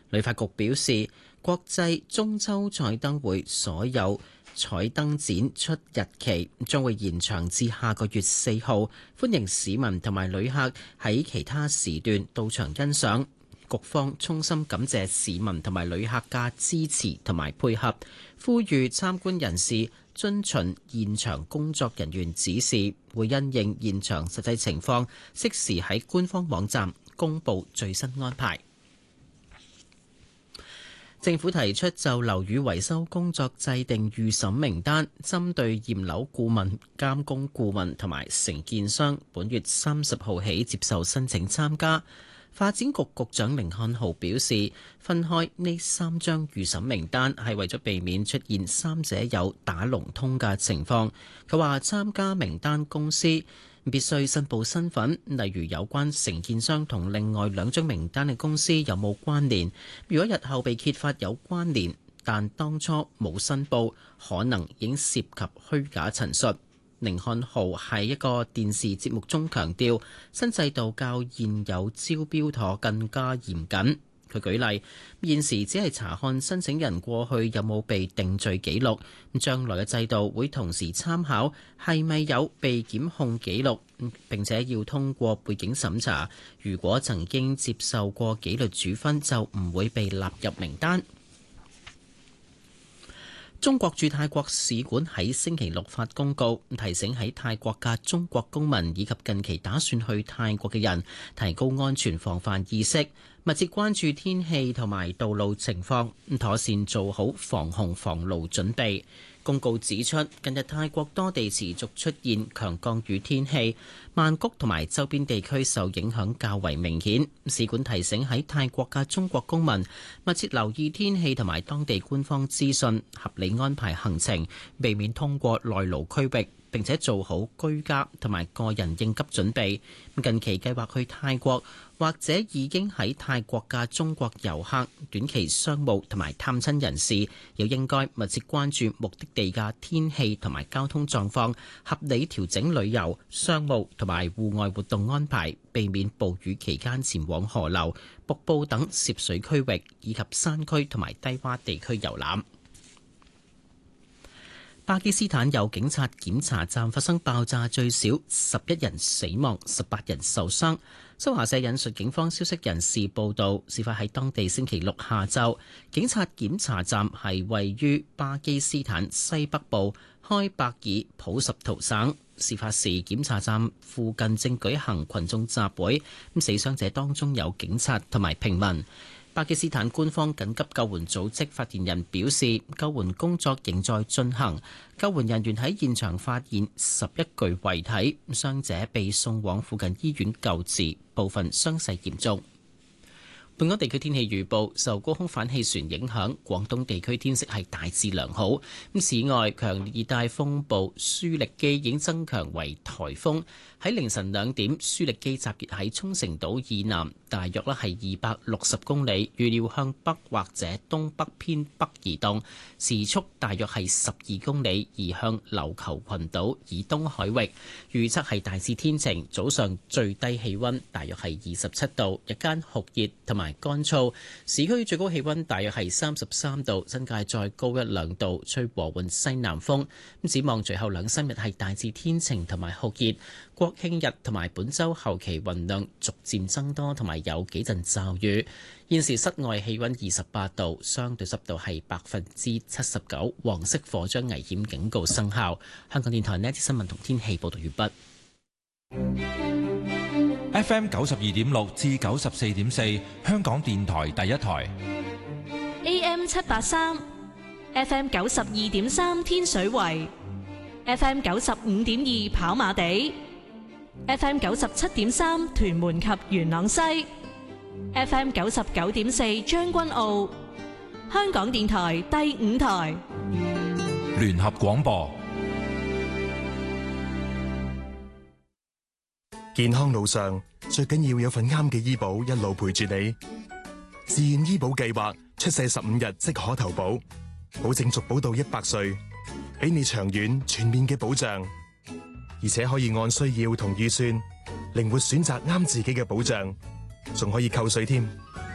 旅發局表示，國際中秋彩燈會所有彩燈展出日期將會延長至下個月4號，歡迎市民同埋旅客喺其他時段到場欣賞。局方衷心感謝市民同埋旅客嘅支持同埋配合，呼籲參觀人士遵循現場工作人員指示，會因應現場實際情況，適時喺官方網站公佈最新安排。政府提出就樓宇維修工作制定預審名單，針對驗樓顧問、監工顧問同埋承建商，本月30號起接受申請參加。發展局局長甯漢豪表示，分開呢3張預審名單係為咗避免出現三者有打龍通嘅情況。佢話參加名單公司必須申報身份，例如有關承建商同另外2張名單嘅公司有冇關聯。如果日後被揭發有關聯，但當初冇申報，可能已經涉及虛假陳述。甯漢豪喺一個電視節目中強調，新制度較現有招標妥更加嚴謹。佢舉例，現時只係查看申請人過去有冇被定罪記錄，將來嘅制度會同時參考係咪有被檢控記錄，並且要通過背景審查。如果曾經接受過紀律處分，就唔會被納入名單。中國駐泰國使館喺星期六發公告，提醒喺泰國嘅中國公民以及近期打算去泰國嘅人，提高安全防範意識，密切關注天氣同埋道路情況，妥善做好防洪防澇準備。公告指出，近日泰國多地持續出現強降雨天氣，曼谷同埋周邊地區受影響較為明顯。使館提醒喺泰國嘅中國公民密切留意天氣同埋當地官方資訊，合理安排行程，避免通過內陸區域，並且做好居家同埋個人應急準備。近期計劃去泰國或者已經喺泰國嘅中國遊客、短期商務同埋探親人士，又應該密切關注目的地嘅天氣同埋交通狀況，合理調整旅遊、商務同埋戶外活動安排，避免暴雨期間前往河流、瀑布等涉水區域，以及山區同埋低洼地區遊覽。巴基斯坦有警察檢查站發生爆炸，最少11人死亡，18人受傷。新華社引述警方消息人士報道，事發喺當地星期六下晝。警察檢查站係位於巴基斯坦西北部開伯爾普什圖省。事發時，檢查站附近正舉行群眾集會，死傷者當中有警察同埋平民。巴基斯坦官方緊急救援組織發言人表示，救援工作仍在進行。救援人員喺現場發現11具遺體，傷者被送往附近醫院救治，部分傷勢嚴重。本港地區天氣預報，受高空反氣旋影響，廣東地區天色係大致良好。此外，強烈熱帶風暴舒力基已經增強為颱風。喺凌晨2點，舒力基集結喺沖繩島以南，大約係260公里，預料向北或者東北偏北移動，時速大約係12公里，移向琉球群島以東海域。預測係大致天晴，早上最低氣温大約係27度，日間酷熱同埋乾燥，市區最高氣温大約係33度，新界再高1-2度，吹和緩西南風。展望隨後2-3日係大致天晴同埋酷熱，國慶日同埋本週後期雲量逐漸增多，同埋有幾陣驟雨。現時室外氣温28度，相對濕度係79%，黃色火災危險警告生效。香港電台呢一節新聞同天氣報道完畢。 FM 92.6至94.4，香港電台第一台。 AM 783 ，FM 92.3天水圍，FM 95.2跑馬地，FM 97.3屯門及元朗西，FM 99.4將軍澳。香港電台第5台聯合廣播。 健康路上最緊要有份啱嘅醫保一路陪住你。自願醫保計劃出世15日即可投保，保證續保到100歲，俾你長遠全面嘅保障，而且可以按需要同預算靈活選擇啱自己嘅保障，仲可以扣稅添。